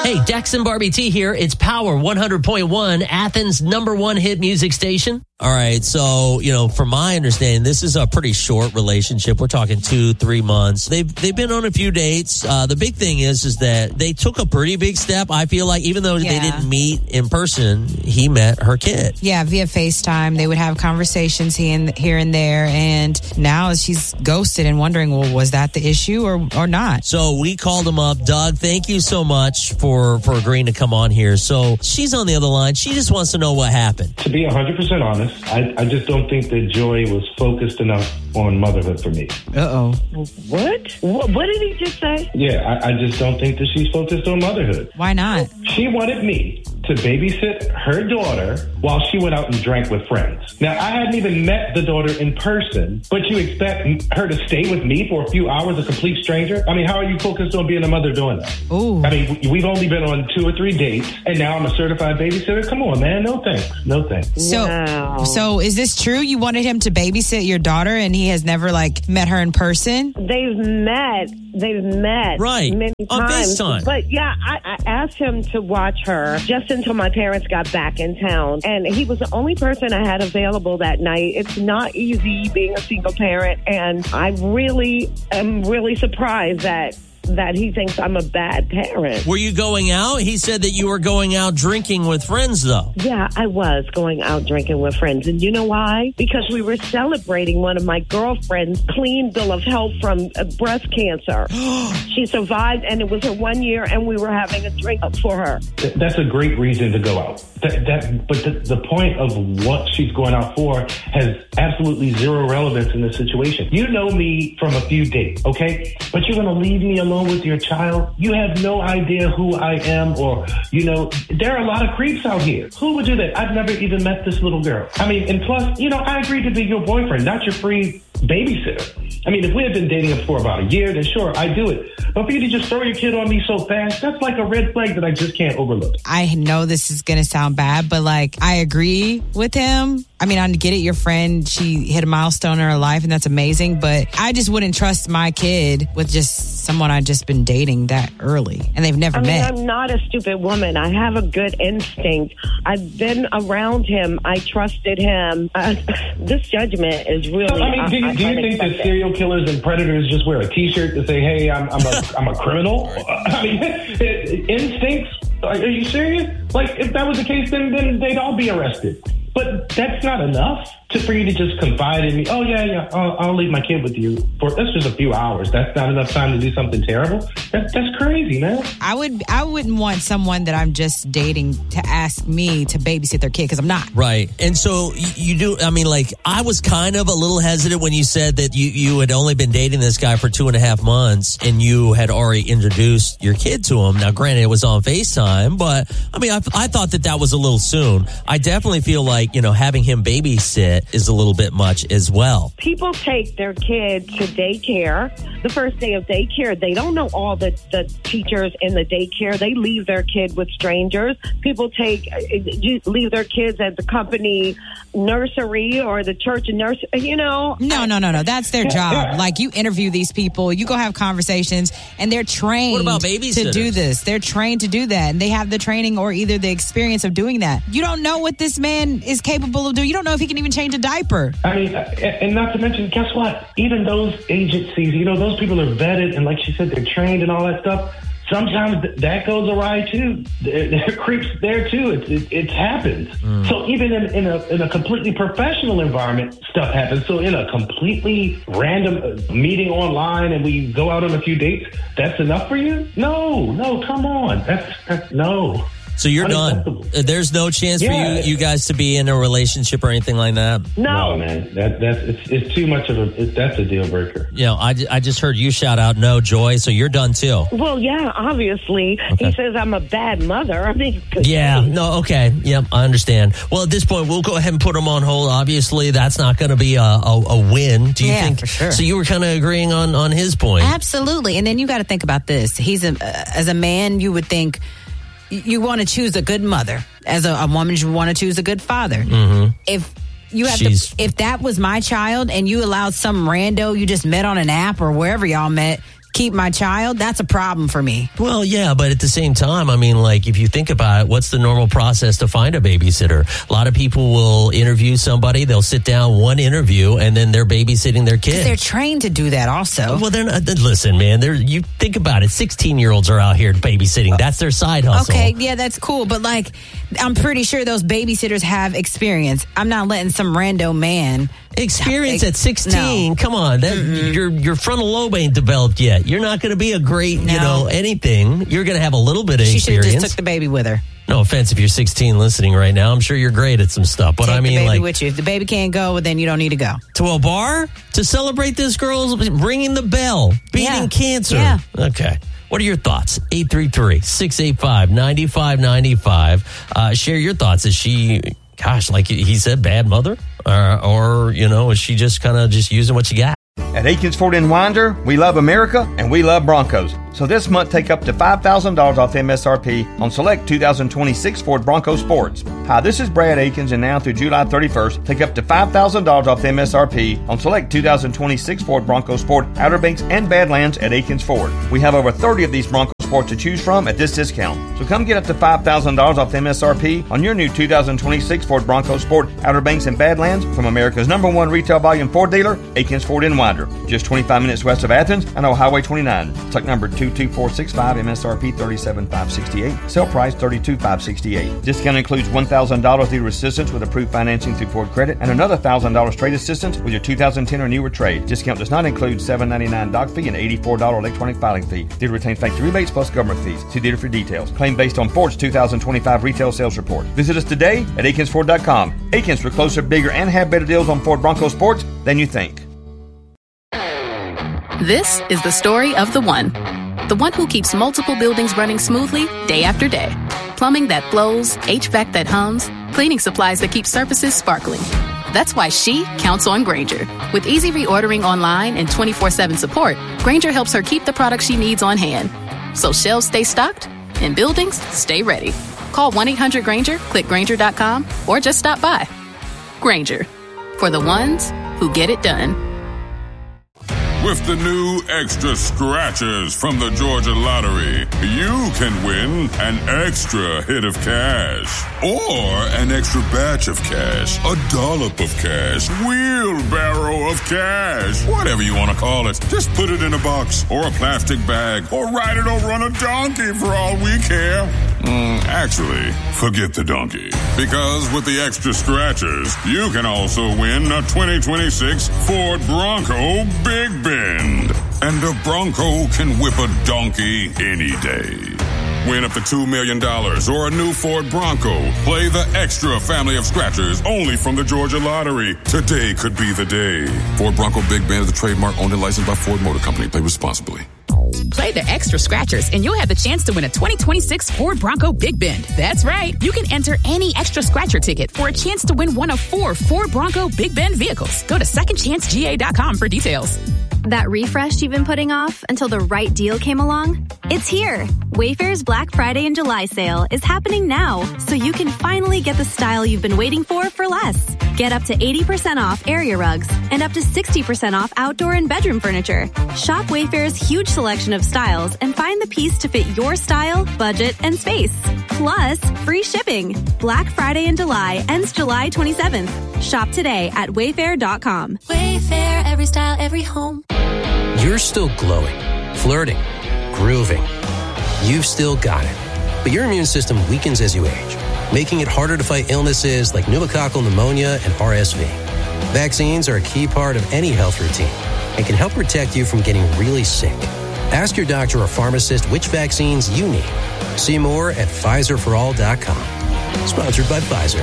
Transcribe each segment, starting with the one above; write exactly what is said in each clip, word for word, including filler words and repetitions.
Hey, Dex and Barbie T here. It's Power one hundred point one, Athens' number one hit music station. All right, so, you know, from my understanding, this is a pretty short relationship. We're talking two, three months. They've they've been on a few dates. Uh, the big thing is, is that they took a pretty big step. I feel like even though yeah. they didn't meet in person, he met her kid. Yeah, via FaceTime. They would have conversations here and, here and there. And now she's ghosted and wondering, well, was that the issue or, or not? So we called him up. Doug, thank you so much for, for agreeing to come on here. So she's on the other line. She just wants to know what happened. To be one hundred percent honest, I, I just don't think that Joy was focused enough on motherhood for me. Uh-oh. What? What, what did he just say? Yeah, I, I just don't think that she's focused on motherhood. Why not? She wanted me to babysit her daughter while she went out and drank with friends. Now, I hadn't even met the daughter in person, but you expect her to stay with me for a few hours, a complete stranger? I mean, how are you focused on being a mother doing that? Ooh. I mean, we've only been on two or three dates, and now I'm a certified babysitter? Come on, man. No thanks. No thanks. So, wow. so is this true? You wanted him to babysit your daughter, and he has never, like, met her in person? They've met. They've met right. many on times. FaceTime. But yeah, I, I asked him to watch her just until my parents got back in town. And he was the only person I had available that night. It's not easy being a single parent. And I really am really surprised that that he thinks I'm a bad parent. Were you going out? He said that you were going out drinking with friends, though. Yeah, I was going out drinking with friends. And you know why? Because we were celebrating one of my girlfriend's clean bill of health from uh, breast cancer. She survived, and it was her one year, and we were having a drink for her. That's a great reason to go out. That, that, but the, the point of what she's going out for has absolutely zero relevance in this situation. You know me from a few dates, okay? But you're going to leave me alone with your child? You have no idea who I am, or, you know, there are a lot of creeps out here. Who would do that? I've never even met this little girl. I mean, and plus, you know, I agreed to be your boyfriend, not your free babysitter. I mean, if we had been dating for about a year, then sure, I'd do it. But for you to just throw your kid on me so fast, that's like a red flag that I just can't overlook. I know this is going to sound bad, but like, I agree with him. I mean, I get it. Your friend, she hit a milestone in her life, and that's amazing. But I just wouldn't trust my kid with just someone I've just been dating that early, and they've never I mean, met. I'm not a stupid woman. I have a good instinct. I've been around him. I trusted him. Uh, this judgment is really. So, I mean, do you, do you think that serial killers and predators just wear a T-shirt to say, "Hey, I'm, I'm a I'm a criminal"? I mean, instincts. Are you serious? Like, if that was the case, then then they'd all be arrested. But that's not enough to, for you to just confide in me. Oh, yeah, yeah, I'll, I'll leave my kid with you for that's just a few hours. That's not enough time to do something terrible. That, that's crazy, man. I would, I wouldn't want someone that I'm just dating to ask me to babysit their kid, because I'm not. Right. And so you, you do, I mean, like, I was kind of a little hesitant when you said that you, you had only been dating this guy for two and a half months and you had already introduced your kid to him. Now, granted, it was on FaceTime, but I mean, I, I thought that that was a little soon. I definitely feel like, you know, having him babysit is a little bit much as well. People take their kid to daycare. The first day of daycare, they don't know all the, the teachers in the daycare. They leave their kid with strangers. People take leave their kids at the company nursery or the church nursery, you know. No, no, no, no. That's their job. Like, you interview these people, you go have conversations, and they're trained what about babysitters? to do this. They're trained to do that, and they have the training or either the experience of doing that. You don't know what this man is capable of doing. You don't know if he can even change a diaper. I mean, and not to mention, guess what? Even those agencies, you know, those people are vetted, and like she said, they're trained and all that stuff. Sometimes th- that goes awry too. There, there are creeps there too. It, it, it happens. Mm. So even in, in a in a completely professional environment, stuff happens. So in a completely random meeting online, and we go out on a few dates, that's enough for you? No, no, come on. That's, that's no. So you're done. There's no chance yeah. for you, you guys to be in a relationship or anything like that? No, no man. That that's it's, it's too much of a. It, that's a deal breaker. You know, I, I just heard you shout out no, Joy. So you're done too. Well, yeah, obviously okay. He says I'm a bad mother. I mean, yeah, no, okay, yep, I understand. Well, at this point, we'll go ahead and put him on hold. Obviously, that's not going to be a, a, a win. Do you yeah, think? For sure. So you were kind of agreeing on on his point. Absolutely, and then you got to think about this. He's a, as a man, you would think. You want to choose a good mother. As a, a woman, you want to choose a good father. Mm-hmm. If you have She's... to, if that was my child and you allowed some rando you just met on an app or wherever y'all met keep my child, that's a problem for me. Well, yeah, but at the same time, I mean, like, if you think about it, what's the normal process to find a babysitter? A lot of people will interview somebody, they'll sit down one interview, and then they're babysitting their kid. They're trained to do that also. Well, they're not, listen, man, they're, you think about it, sixteen-year-olds are out here babysitting. That's their side hustle. Okay, yeah, that's cool, but, like, I'm pretty sure those babysitters have experience. I'm not letting some rando man... Experience at sixteen? No. Come on, that, your your frontal lobe ain't developed yet. You're not going to be a great, no. you know, anything. You're going to have a little bit of she experience. She should have just took the baby with her. No offense if you're sixteen listening right now. I'm sure you're great at some stuff. But Take I mean, the baby like, with you. If the baby can't go, then you don't need to go. To a bar? To celebrate this girl's ringing the bell, beating yeah. cancer. Yeah. Okay. What are your thoughts? eight three three, six eight five, nine five nine five. Uh, share your thoughts. Is she, gosh, like he said, bad mother? Uh, or, you know, is she just kind of just using what you got? At Aikens Ford in Winder, we love America and we love Broncos. So this month, take up to five thousand dollars off M S R P on select two thousand twenty-six Ford Bronco Sports. Hi, this is Brad Aikens, and now through July thirty-first, take up to five thousand dollars off M S R P on select two thousand twenty-six Ford Bronco Sport, Outer Banks, and Badlands at Aikens Ford. We have over thirty of these Bronco Sports to choose from at this discount. So come get up to five thousand dollars off M S R P on your new two thousand twenty-six Ford Bronco Sport, Outer Banks, and Badlands from America's number one retail volume Ford dealer, Aikens Ford in Winder. Just twenty-five minutes west of Athens and on Highway twenty-nine. Tuck number two two four six five, M S R P thirty-seven thousand five hundred sixty-eight. Sale price thirty-two thousand five hundred sixty-eight. Discount includes one thousand dollars dealer assistance with approved financing through Ford Credit and another one thousand dollars trade assistance with your two thousand ten or newer trade. Discount does not include seven dollars and ninety-nine cents doc fee and eighty-four dollars electronic filing fee. Dealer retains factory rebates plus government fees. See dealer for details. Claim based on Ford's two thousand twenty-five retail sales report. Visit us today at Aikens Ford dot com. Aikens, we're closer, bigger, and have better deals on Ford Bronco Sports than you think. This is the story of the one. The one who keeps multiple buildings running smoothly day after day. Plumbing that flows, H V A C that hums, cleaning supplies that keep surfaces sparkling. That's why she counts on Grainger. With easy reordering online and twenty-four seven support, Grainger helps her keep the products she needs on hand. So shelves stay stocked and buildings stay ready. Call one eight hundred Grainger, click Grainger dot com, or just stop by. Grainger, for the ones who get it done. With the new extra scratchers from the Georgia Lottery, you can win an extra hit of cash. Or an extra batch of cash, a dollop of cash, wheelbarrow of cash, whatever you want to call it. Just put it in a box or a plastic bag or ride it over on a donkey for all we care. Mm, actually, forget the donkey. Because with the extra scratchers, you can also win a twenty twenty-six Ford Bronco Big Bend. And a Bronco can whip a donkey any day. Win up to two million dollars or a new Ford Bronco. Play the extra family of scratchers only from the Georgia Lottery. Today could be the day. Ford Bronco Big Bend is the trademark owned and licensed by Ford Motor Company. Play responsibly. Play the extra scratchers and you'll have the chance to win a twenty twenty-six Ford Bronco Big Bend. That's right. You can enter any extra scratcher ticket for a chance to win one of four Ford Bronco Big Bend vehicles. Go to second chance G A dot com for details. That refresh you've been putting off until the right deal came along? It's here. Wayfair's Black Friday and July sale is happening now, so you can finally get the style you've been waiting for for less. Get up to eighty percent off area rugs and up to sixty percent off outdoor and bedroom furniture. Shop Wayfair's huge selection of styles and find the piece to fit your style, budget, and space. Plus, free shipping. Black Friday in July ends July twenty-seventh. Shop today at wayfair dot com. Wayfair, every style, every home. You're still glowing, flirting, grooving. You've still got it. But your immune system weakens as you age, making it harder to fight illnesses like pneumococcal pneumonia and R S V. Vaccines are a key part of any health routine and can help protect you from getting really sick. Ask your doctor or pharmacist which vaccines you need. See more at Pfizer for all dot com. Sponsored by Pfizer.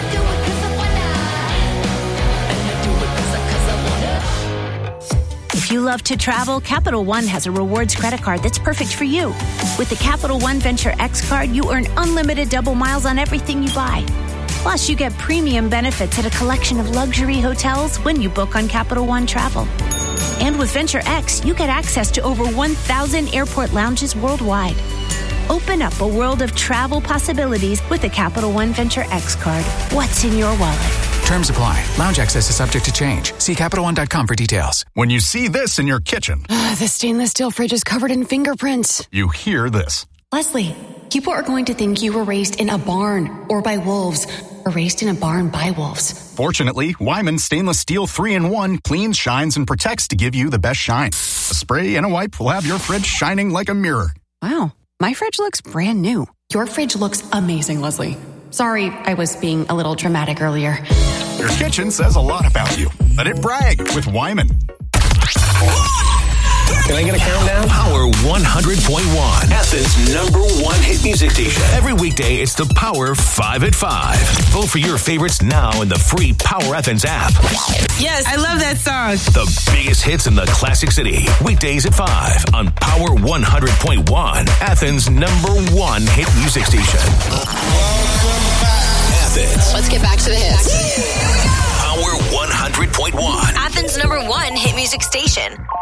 If you love to travel, Capital One has a rewards credit card that's perfect for you. With the Capital One Venture X card, you earn unlimited double miles on everything you buy. Plus, you get premium benefits at a collection of luxury hotels when you book on Capital One Travel. And with Venture X, you get access to over one thousand airport lounges worldwide. Open up a world of travel possibilities with the Capital One Venture X card. What's in your wallet? Terms apply. Lounge access is subject to change. See Capital One dot com for details. When you see this in your kitchen, the stainless steel fridge is covered in fingerprints. You hear this. Leslie, people are going to think you were raised in a barn or by wolves or raised in a barn by wolves. Fortunately, Wyman Stainless Steel three in one cleans, shines, and protects to give you the best shine. A spray and a wipe will have your fridge shining like a mirror. Wow, my fridge looks brand new. Your fridge looks amazing, Leslie. Sorry, I was being a little dramatic earlier. Your kitchen says a lot about you. Let it brag with Wyman. Can I get a countdown? Power one hundred point one, Athens' number one hit music station. Every weekday, it's the Power five at five. Vote for your favorites now in the free Power Athens app. Yes, I love that song. The biggest hits in the Classic City. Weekdays at five on Power one hundred point one, Athens' number one hit music station. Athens. Let's get back to the hits. Power one hundred point one. Athens' number one hit music station.